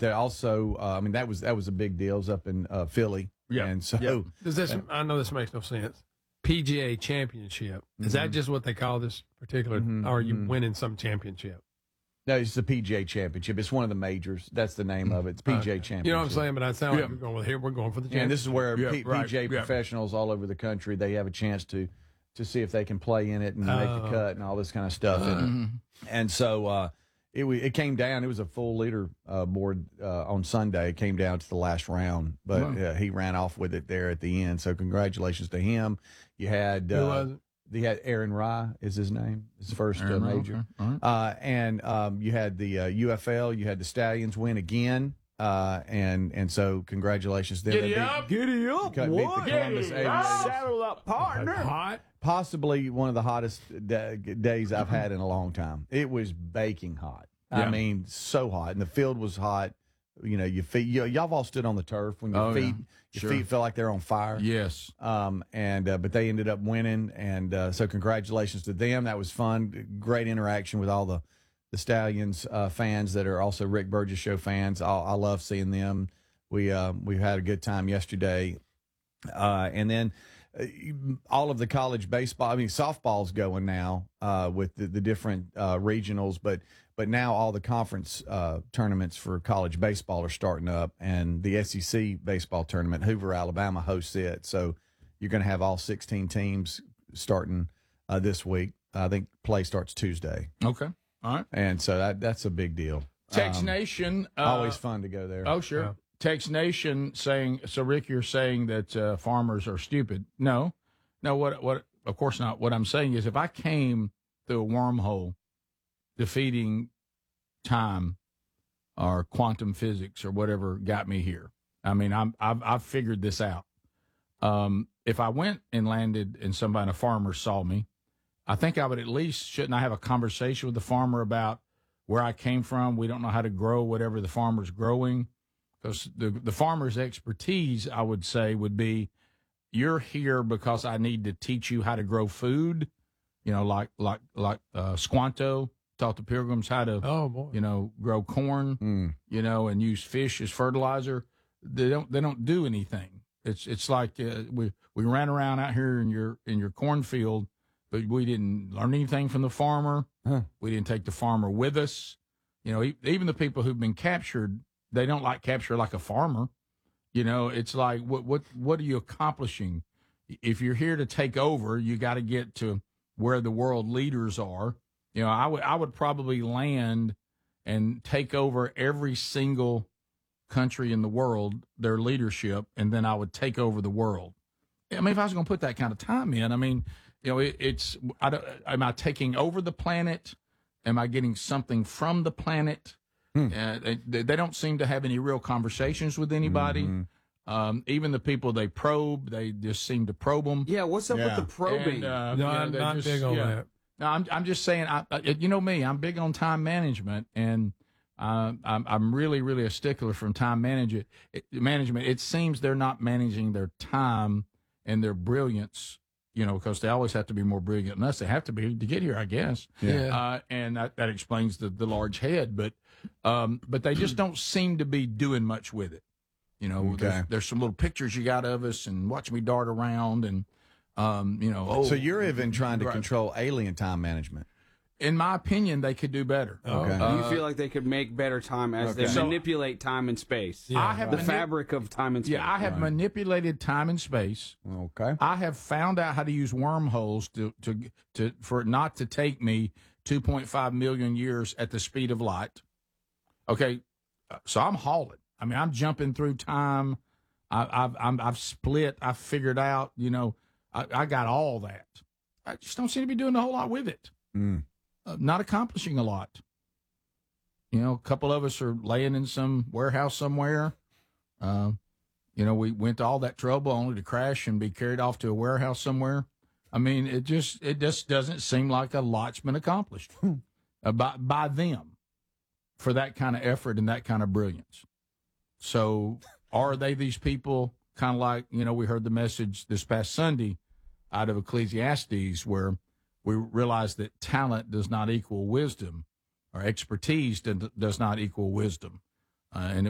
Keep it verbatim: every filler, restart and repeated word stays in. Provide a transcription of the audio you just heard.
there also, uh, I mean, that was that was a big deal. It was up in uh, Philly. Yeah. And so, Yep. Does this? uh, I know this makes no sense. P G A Championship. Is Mhm. that just what they call this particular? Mhm, Or are you mhm. winning some championship? no, it's the P G A Championship. It's one of the majors. That's the name of it. It's P G A Okay. Championship. You know what I'm saying? But I sound Yeah. like you're going with here. We're going for the championship. And this is where Yeah, P- right, PGA yeah. professionals all over the country, they have a chance to to see if they can play in it and make the Oh. cut and all this kind of stuff. And, and so uh, it wa- it came down. It was a full leader uh, board uh, on Sunday. It came down to the last round, but Wow. uh, he ran off with it there at the end. So congratulations to him. You had Who uh, was it? They had Aaron Rye is his name, his first uh, Aaron Rye, major. okay. All right. Uh, and um, you had the uh, U F L, you had the Stallions win again. Uh, and and so congratulations to them. Giddy They beat- up. Giddy up, Cut- beat the what? Columbus Giddy A up. Rays. Saddle up, partner. Hot. Possibly one of the hottest da- days I've had in a long time. It was baking hot. Yeah. I mean, so hot, and the field was hot. You know, your feet. You, y'all have all stood on the turf when your Oh, feet, yeah. your Sure. feet feel like they're on fire. Yes. Um, and uh, but they ended up winning, and uh, so congratulations to them. That was fun. Great interaction with all the the Stallions uh, fans that are also Rick Burgess Show fans. I, I love seeing them. We uh, we had a good time yesterday, uh, and then uh, all of the college baseball. I mean, softball's going now uh, with the, the different uh, regionals, but but now all the conference uh, tournaments for college baseball are starting up, and the S E C baseball tournament, Hoover, Alabama, hosts it. So you're going to have all sixteen teams starting uh, this week. I think play starts Tuesday, Okay. All right. and so that that's a big deal. Tex Um, Nation. Uh, always fun to go there. Oh, sure. Yeah. Tex Nation saying, so Rick, you're saying that uh, farmers are stupid. No, no, what, what, of course not. What I'm saying is if I came through a wormhole defeating time or quantum physics or whatever got me here, I mean, I'm, I've, I've figured this out. Um, if I went and landed and somebody, a farmer saw me, I think I would at least, shouldn't I have a conversation with the farmer about where I came from? We don't know how to grow whatever the farmer's growing. Because the, the farmer's expertise, I would say, would be, you're here because I need to teach you how to grow food, you know, like like like uh, Squanto taught the Pilgrims how to, Oh boy. you know, grow corn, Mm. you know, and use fish as fertilizer. They don't they don't do anything. It's it's like uh, we we ran around out here in your in your cornfield, but we didn't learn anything from the farmer. Huh. We didn't take the farmer with us. You know, e- even the people who've been captured, they don't like capture like a farmer. You know, it's like, what, what, what are you accomplishing? If you're here to take over, you got to get to where the world leaders are. You know, I would, I would probably land and take over every single country in the world, their leadership, and then I would take over the world. I mean, if I was going to put that kind of time in, I mean, you know, it, it's, I don't, am I taking over the planet? Am I getting something from the planet? Hmm. Uh, they, they don't seem to have any real conversations with anybody. Mm-hmm. Um, even the people they probe, they just seem to probe them. Yeah, what's up Yeah. with the probing? And, uh, No, you know, I'm they're not just- big on yeah. that. No, I'm I'm just saying. I, I, you know me, I'm big on time management, and uh, I'm I'm really really a stickler from time management. It, management. It seems they're not managing their time and their brilliance. You know, because they always have to be more brilliant than us. They have to be to get here, I guess. Yeah. Uh, and that, that explains the, the large head, but um, but they just don't seem to be doing much with it. You know, Okay. there's, there's some little pictures you got of us, and watch me dart around, and um, you know. Oh, So you're even trying to Right. control alien time management. in my opinion, they could do better. Okay. Do you feel like they could make better time as Okay. they So- manipulate time and space? Yeah, I have The manip- fabric of time and space. Yeah, I have manipulated time and space. Okay. I have found out how to use wormholes to to to for it not to take me two point five million years at the speed of light. Okay, uh, so I'm hauling. I mean, I'm jumping through time. I, I've I'm, I've split. I've figured out. You know, I, I got all that. I just don't seem to be doing a whole lot with it. Mm. Uh, not accomplishing a lot. You know, a couple of us are laying in some warehouse somewhere. Uh, you know, we went to all that trouble only to crash and be carried off to a warehouse somewhere. I mean, it just it just doesn't seem like a lot's been accomplished uh, by by them for that kind of effort and that kind of brilliance. So, are they these people kind of like, you know, we heard the message this past Sunday out of Ecclesiastes where we realize that talent does not equal wisdom, or expertise do- does not equal wisdom. Uh, and